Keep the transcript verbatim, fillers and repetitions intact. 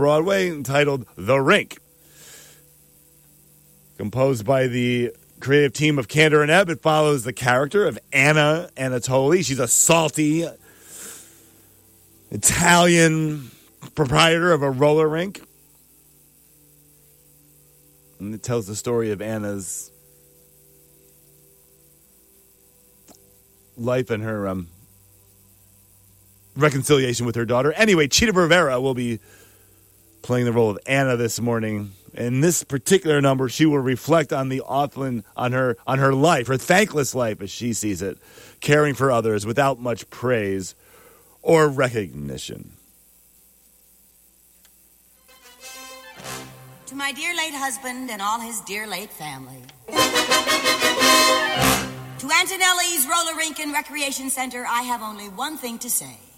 Broadway entitled The Rink. Composed by the creative team of Kander and Ebb, it follows the character of Anna Anatoli. She's a salty Italian proprietor of a roller rink. And it tells the story of Anna's life and her um, reconciliation with her daughter. Anyway, Chita Rivera will be playing the role of Anna this morning. In this particular number, she will reflect on the awful, on her on her life, her thankless life as she sees it, caring for others without much praise or recognition. To my dear late husband and all his dear late family. To Antonelli's Roller Rink and Recreation Center, I have only one thing to say.